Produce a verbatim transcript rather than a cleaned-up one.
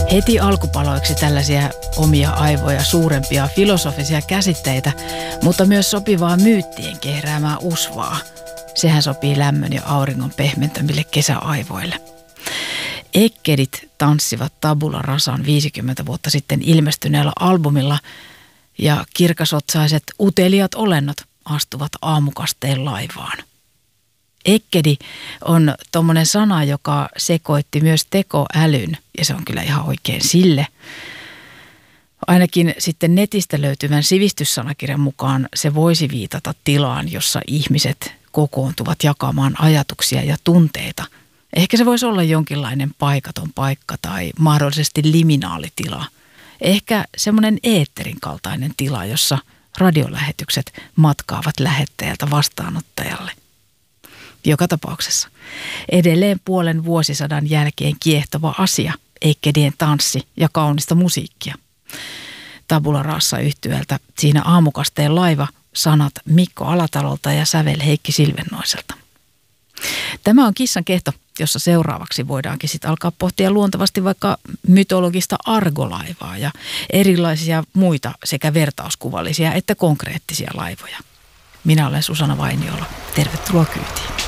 Heti alkupaloiksi tällaisia omia aivoja suurempia filosofisia käsitteitä, mutta myös sopivaa myyttien kehräämää usvaa. Sehän sopii lämmön ja auringon pehmentämille kesäaivoille. Ekkedit tanssivat Tabula Rasan viisikymmentä vuotta sitten ilmestyneellä albumilla ja kirkasotsaiset uteliat olennot astuvat aamukasteen laivaan. Ekkedi on tommonen sana, joka sekoitti myös tekoälyn, ja se on kyllä ihan oikein sille. Ainakin sitten netistä löytyvän sivistyssanakirjan mukaan se voisi viitata tilaan, jossa ihmiset kokoontuvat jakamaan ajatuksia ja tunteita. Ehkä se voisi olla jonkinlainen paikaton paikka tai mahdollisesti liminaalitila. Ehkä semmoinen eetterin kaltainen tila, jossa radiolähetykset matkaavat lähettäjältä vastaanottajalle. Joka tapauksessa edelleen puolen vuosisadan jälkeen kiehtova asia, ekkedien tanssi ja kaunista musiikkia. Tabula Rasa -yhtyöltä siinä aamukasteen laiva, sanat Mikko Alatalolta ja sävel Heikki Silvennoiselta. Tämä on Kissan kehto, jossa seuraavaksi voidaankin sitten alkaa pohtia luontevasti vaikka mytologista argolaivaa ja erilaisia muita sekä vertauskuvallisia että konkreettisia laivoja. Minä olen Susanna Vainiola. Tervetuloa kyytiin.